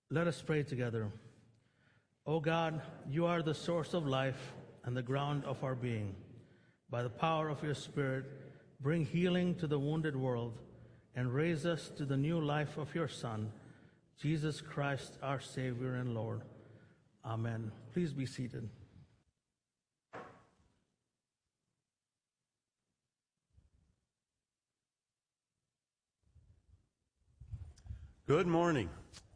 Let us pray together. O God, you are the source of life and the ground of our being. By the power of your Spirit, bring healing to the wounded world and raise us to the new life of your Son, Jesus Christ, our Savior and Lord. Amen. Please be seated. Good morning.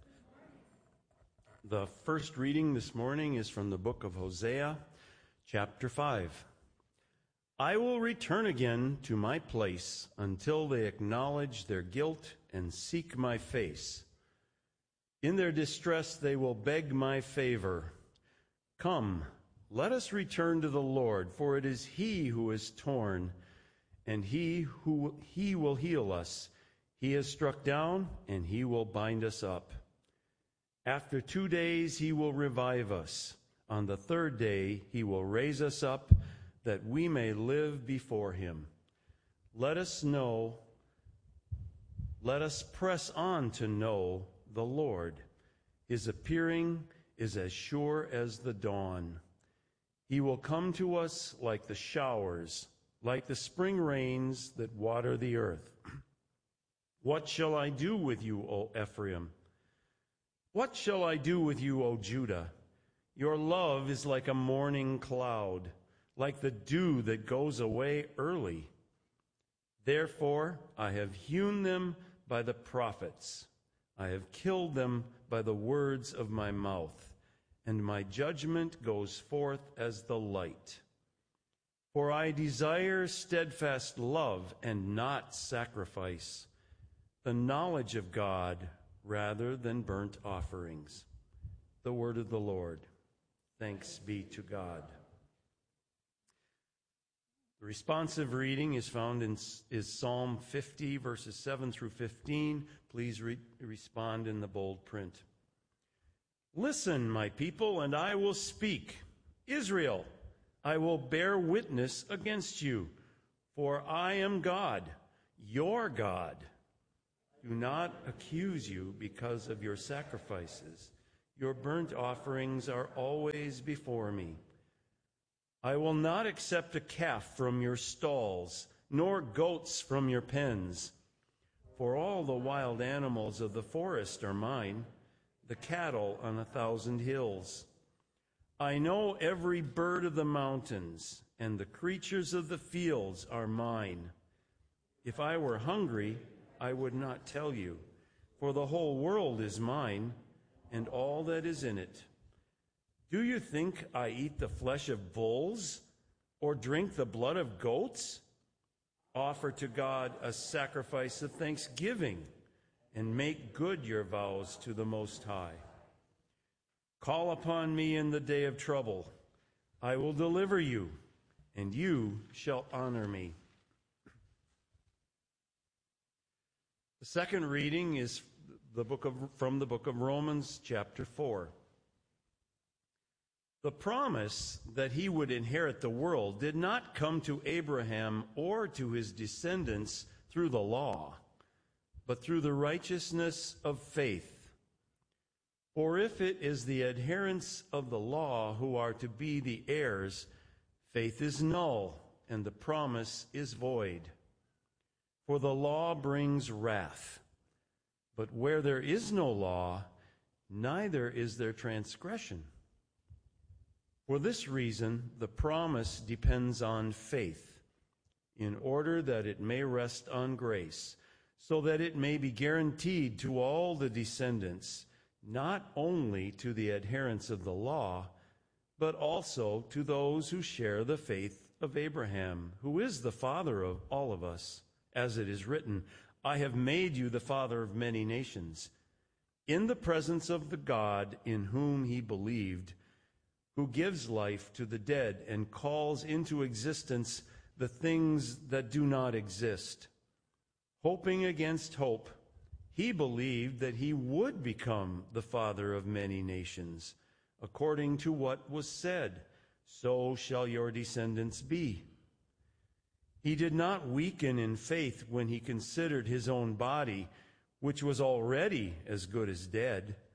The first reading this morning is from the book of Hosea, chapter 5. I will return again to my place until they acknowledge their guilt and seek my face. In their distress they will beg my favor. Come, let us return to the Lord, for it is he who is torn, and he will heal us. He is struck down, and he will bind us up. After 2 days he will revive us. On the third day he will raise us up, that we may live before him. Let us press on to know the Lord. His appearing is as sure as the dawn. He will come to us like the showers, like the spring rains that water the earth. What shall I do with you, O Ephraim? What shall I do with you, O Judah? Your love is like a morning cloud, like the dew that goes away early. Therefore, I have hewn them by the prophets. I have killed them by the words of my mouth, and my judgment goes forth as the light. For I desire steadfast love and not sacrifice, the knowledge of God rather than burnt offerings. The word of the Lord. Thanks be to God. The responsive reading is found in Psalm 50, verses 7 through 15. Please respond in the bold print. Listen, my people, and I will speak. Israel, I will bear witness against you, for I am God, your God. Do not accuse you because of your sacrifices. Your burnt offerings are always before me. I will not accept a calf from your stalls, nor goats from your pens. For all the wild animals of the forest are mine, the cattle on 1,000 hills. I know every bird of the mountains, and the creatures of the fields are mine. If I were hungry, I would not tell you, for the whole world is mine, and all that is in it. Do you think I eat the flesh of bulls, or drink the blood of goats? Offer to God a sacrifice of thanksgiving, and make good your vows to the Most High. Call upon me in the day of trouble. I will deliver you, and you shall honor me. The second reading is from the book of Romans, chapter 4. The promise that he would inherit the world did not come to Abraham or to his descendants through the law, but through the righteousness of faith. For if it is the adherents of the law who are to be the heirs, faith is null and the promise is void. For the law brings wrath. But where there is no law, neither is there transgression. For this reason, the promise depends on faith, in order that it may rest on grace, so that it may be guaranteed to all the descendants, not only to the adherents of the law, but also to those who share the faith of Abraham, who is the father of all of us. As it is written, I have made you the father of many nations, in the presence of the God in whom he believed, who gives life to the dead and calls into existence the things that do not exist. Hoping against hope, he believed that he would become the father of many nations, according to what was said, so shall your descendants be. He did not weaken in faith when he considered his own body, which was already as good as dead,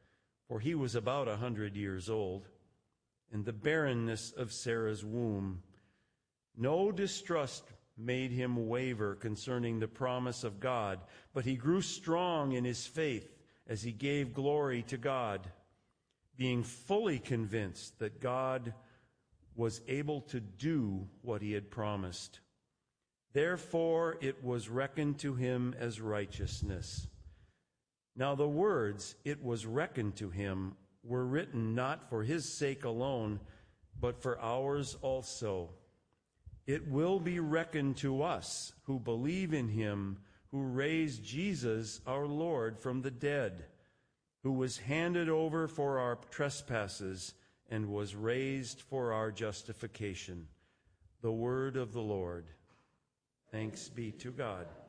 for he was about 100 years old, and the barrenness of Sarah's womb. No distrust made him waver concerning the promise of God, but he grew strong in his faith as he gave glory to God, being fully convinced that God was able to do what he had promised. Therefore it was reckoned to him as righteousness. Now the words, "it was reckoned to him," were written not for his sake alone, but for ours also. It will be reckoned to us who believe in him who raised Jesus our Lord from the dead, who was handed over for our trespasses and was raised for our justification. The word of the Lord. Thanks be to God.